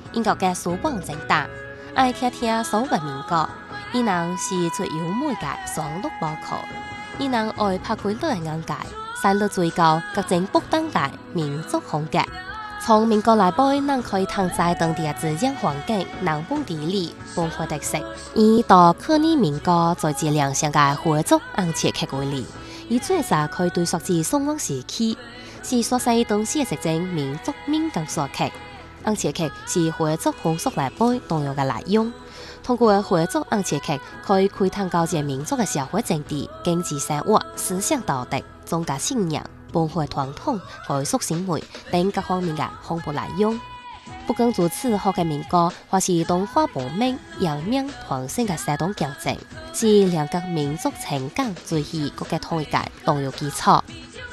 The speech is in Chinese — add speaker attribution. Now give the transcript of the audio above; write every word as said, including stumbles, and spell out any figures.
Speaker 1: 英国嘅书本真大，爱听听所谓民歌，伊人是最优美嘅双录包括，伊人爱拍开你嘅眼界，使你追究各种不当代民族风格。从民歌来背，咱可以探在当地嘅自然环境、南本地理、文化特色，以到可拟民歌在质量上嘅合作按切客为例，以最早可以对溯至宋王时期，是所使当时嘅实证民族民间所客。按切客是合作风俗来背动用嘅内容，通过合作按切客可以窥探了解民族嘅社会政治、经济生活、思想道德、宗教信仰、文化传统、艺术行为等各方面嘅丰富内容。不仅如此，好嘅民歌或是动画报名、扬名传承嘅社动见证，是两个民族情感最喜各嘅统一嘅重要基础。